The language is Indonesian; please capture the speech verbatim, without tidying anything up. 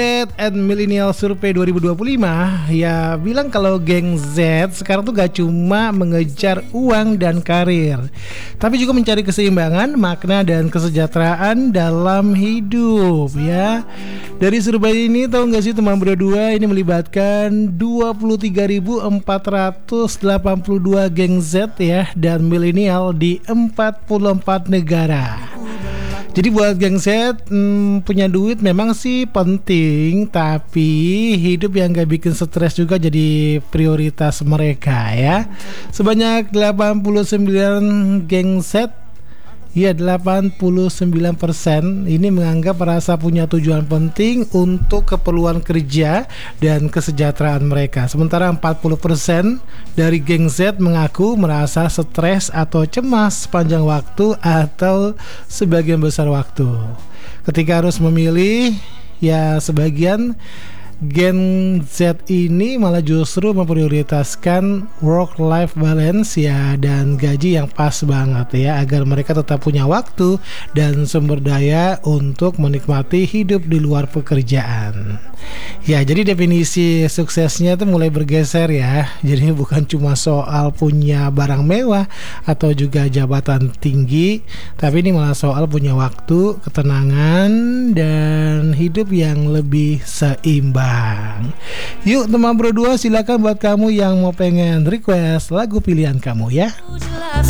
and Millennial Survey dua ribu dua puluh lima ya bilang kalau geng Z sekarang tuh gak cuma mengejar uang dan karir, tapi juga mencari keseimbangan, makna dan kesejahteraan dalam hidup ya. Dari survei ini tahu gak sih teman berdua, ini melibatkan dua puluh tiga ribu empat ratus delapan puluh dua geng Z ya dan milenial di empat puluh empat negara. Jadi buat geng Z hmm, punya duit memang sih penting, tapi hidup yang gak bikin stres juga jadi prioritas mereka ya. Sebanyak delapan puluh sembilan geng Z, ya delapan puluh sembilan persen ini menganggap merasa punya tujuan penting untuk keperluan kerja dan kesejahteraan mereka. Sementara empat puluh persen dari geng Z mengaku merasa stres atau cemas sepanjang waktu atau sebagian besar waktu. Ketika harus memilih, ya sebagian Gen Z ini malah justru memprioritaskan work-life balance ya dan gaji yang pas banget ya, agar mereka tetap punya waktu dan sumber daya untuk menikmati hidup di luar pekerjaan. Ya, jadi definisi suksesnya tuh mulai bergeser ya. Jadi bukan cuma soal punya barang mewah atau juga jabatan tinggi, tapi ini malah soal punya waktu, ketenangan, dan hidup yang lebih seimbang. Yuk teman berdua, silakan buat kamu yang mau pengen request lagu pilihan kamu ya.